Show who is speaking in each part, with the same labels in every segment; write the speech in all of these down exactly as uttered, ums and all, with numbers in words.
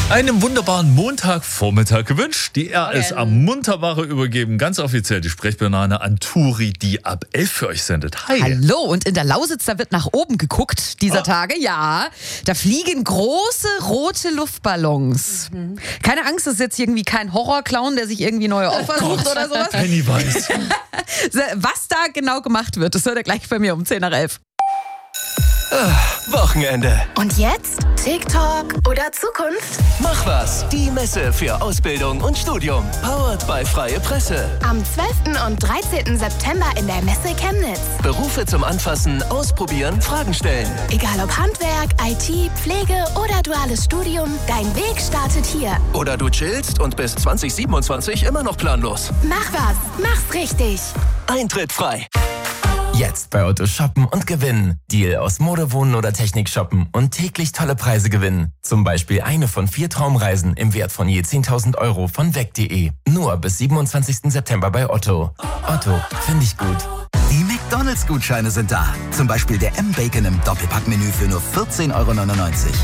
Speaker 1: Einen wunderbaren Montagvormittag gewünscht. Die R S A Munterware übergeben ganz offiziell die Sprechbanane an Turi, die ab elf für euch sendet. Hi.
Speaker 2: Hallo, und in der Lausitz, da wird nach oben geguckt dieser oh. Tage. Ja, da fliegen große rote Luftballons. Mhm. Keine Angst, das ist jetzt irgendwie kein Horrorclown, der sich irgendwie neue Opfer
Speaker 1: oh
Speaker 2: sucht oder sowas.
Speaker 1: Pennywise.
Speaker 2: Was da genau gemacht wird, das hört ihr gleich bei mir um zehn nach elf.
Speaker 3: Ah, Wochenende.
Speaker 4: Und jetzt? TikTok oder Zukunft?
Speaker 3: Mach was. Die Messe für Ausbildung und Studium. Powered by Freie Presse.
Speaker 4: Am zwölften und dreizehnten September in der Messe Chemnitz.
Speaker 3: Berufe zum Anfassen, Ausprobieren, Fragen stellen.
Speaker 4: Egal ob Handwerk, I T, Pflege oder duales Studium, dein Weg startet hier.
Speaker 3: Oder du chillst und bis zwanzig siebenundzwanzig immer noch planlos.
Speaker 4: Mach was. Mach's richtig.
Speaker 3: Eintritt frei. Jetzt bei Otto shoppen und gewinnen. Deal aus Mode, Wohnen oder Technik shoppen und täglich tolle Preise gewinnen. Zum Beispiel eine von vier Traumreisen im Wert von je zehntausend Euro von weg punkt de. Nur bis siebenundzwanzigsten September bei Otto. Otto, finde ich gut.
Speaker 5: Die McDonalds-Gutscheine sind da. Zum Beispiel der M-Bacon im Doppelpackmenü für nur vierzehn Euro neunundneunzig.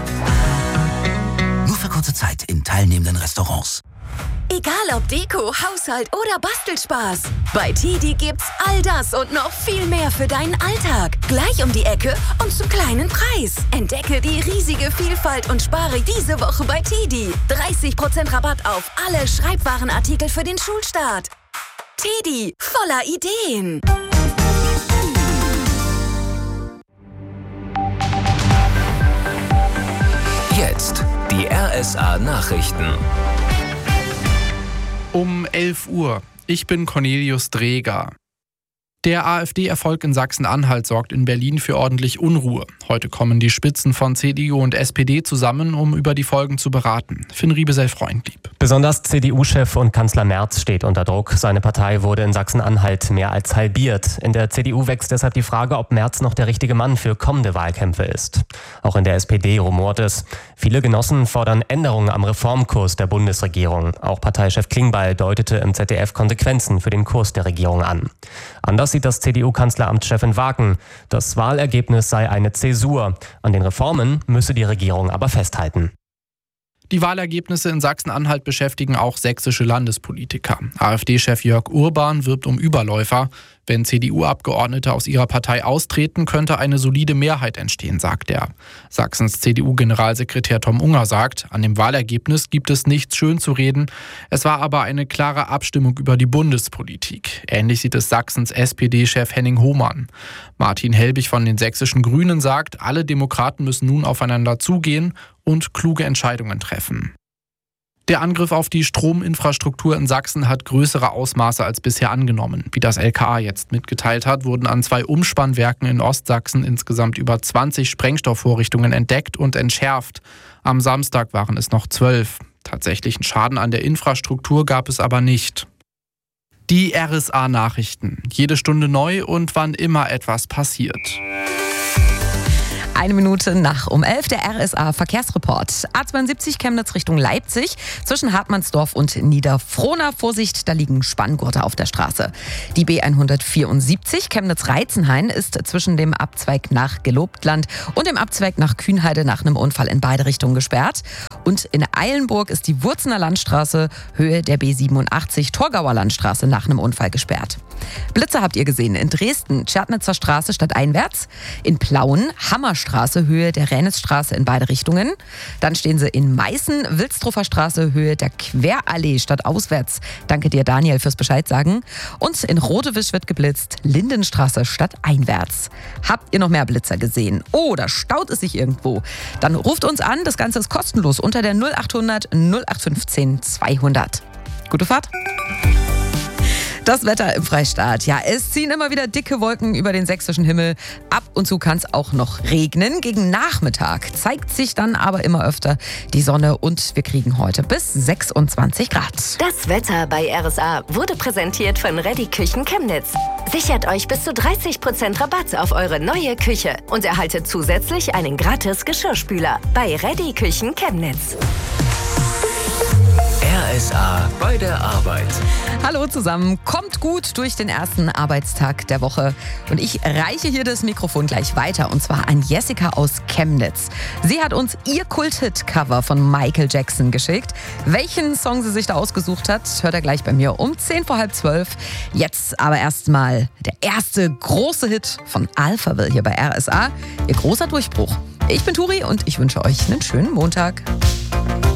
Speaker 5: Nur für kurze Zeit in teilnehmenden Restaurants.
Speaker 6: Egal ob Deko, Haushalt oder Bastelspaß. Bei Tidi gibt's all das und noch viel mehr für deinen Alltag. Gleich um die Ecke und zum kleinen Preis. Entdecke die riesige Vielfalt und spare diese Woche bei Tidi. dreißig Prozent Rabatt auf alle Schreibwarenartikel für den Schulstart. Tidi, voller Ideen.
Speaker 3: Jetzt die R S A Nachrichten.
Speaker 7: Um elf Uhr. Ich bin Cornelius Dreger. Der AfD-Erfolg in Sachsen-Anhalt sorgt in Berlin für ordentlich Unruhe. Heute kommen die Spitzen von C D U und S P D zusammen, um über die Folgen zu beraten. Finn Riebesell-Freundlieb.
Speaker 8: Besonders C D U-Chef und Kanzler Merz steht unter Druck. Seine Partei wurde in Sachsen-Anhalt mehr als halbiert. In der C D U wächst deshalb die Frage, ob Merz noch der richtige Mann für kommende Wahlkämpfe ist. Auch in der S P D rumort es. Viele Genossen fordern Änderungen am Reformkurs der Bundesregierung. Auch Parteichef Klingbeil deutete im Z D F Konsequenzen für den Kurs der Regierung an. Anders sieht das C D U-Kanzleramtschef in Wagen. Das Wahlergebnis sei eine Zäsur. An den Reformen müsse die Regierung aber festhalten.
Speaker 7: Die Wahlergebnisse in Sachsen-Anhalt beschäftigen auch sächsische Landespolitiker. AfD-Chef Jörg Urban wirbt um Überläufer. Wenn C D U-Abgeordnete aus ihrer Partei austreten, könnte eine solide Mehrheit entstehen, sagt er. Sachsens C D U-Generalsekretär Tom Unger sagt, an dem Wahlergebnis gibt es nichts schön zu reden. Es war aber eine klare Abstimmung über die Bundespolitik. Ähnlich sieht es Sachsens S P D-Chef Henning Hohmann. Martin Helbig von den sächsischen Grünen sagt, alle Demokraten müssen nun aufeinander zugehen und kluge Entscheidungen treffen. Der Angriff auf die Strominfrastruktur in Sachsen hat größere Ausmaße als bisher angenommen. Wie das L K A jetzt mitgeteilt hat, wurden an zwei Umspannwerken in Ostsachsen insgesamt über zwanzig Sprengstoffvorrichtungen entdeckt und entschärft. Am Samstag waren es noch zwölf. Tatsächlichen Schaden an der Infrastruktur gab es aber nicht. Die R S A-Nachrichten. Jede Stunde neu und wann immer etwas passiert.
Speaker 2: Eine Minute nach um elf, der R S A-Verkehrsreport. A zweiundsiebzig Chemnitz Richtung Leipzig, zwischen Hartmannsdorf und Niederfrohna. Vorsicht, da liegen Spanngurte auf der Straße. Die B hundertvierundsiebzig Chemnitz-Reizenhain ist zwischen dem Abzweig nach Gelobtland und dem Abzweig nach Kühnheide nach einem Unfall in beide Richtungen gesperrt. Und in Eilenburg ist die Wurzener Landstraße, Höhe der B siebenundachtzig, Torgauer Landstraße nach einem Unfall gesperrt. Blitzer habt ihr gesehen in Dresden, Tschernitzer Straße stadteinwärts, in Plauen, Hammerstraße, Höhe der Ränitzstraße in beide Richtungen. Dann stehen sie in Meißen, Wilsdruffer Straße, Höhe der Querallee stadtauswärts. Danke dir, Daniel, fürs Bescheid sagen. Und in Rodewisch wird geblitzt, Lindenstraße stadteinwärts. Habt ihr noch mehr Blitzer gesehen? Oder staut es sich irgendwo? Dann ruft uns an, das Ganze ist kostenlos unter der null achthundert null acht fünfzehn zweihundert. Gute Fahrt! Das Wetter im Freistaat. Ja, es ziehen immer wieder dicke Wolken über den sächsischen Himmel. Ab und zu kann es auch noch regnen. Gegen Nachmittag zeigt sich dann aber immer öfter die Sonne und wir kriegen heute bis sechsundzwanzig Grad.
Speaker 6: Das Wetter bei R S A wurde präsentiert von Ready Küchen Chemnitz. Sichert euch bis zu dreißig Prozent Rabatt auf eure neue Küche und erhaltet zusätzlich einen gratis Geschirrspüler bei Ready Küchen Chemnitz.
Speaker 3: R S A bei der Arbeit.
Speaker 2: Hallo zusammen, kommt gut durch den ersten Arbeitstag der Woche. Und ich reiche hier das Mikrofon gleich weiter, und zwar an Jessica aus Chemnitz. Sie hat uns ihr Kult-Hit-Cover von Michael Jackson geschickt. Welchen Song sie sich da ausgesucht hat, hört er gleich bei mir um zehn vor halb zwölf. Jetzt aber erstmal der erste große Hit von Alphaville hier bei R S A. Ihr großer Durchbruch. Ich bin Turi und ich wünsche euch einen schönen Montag.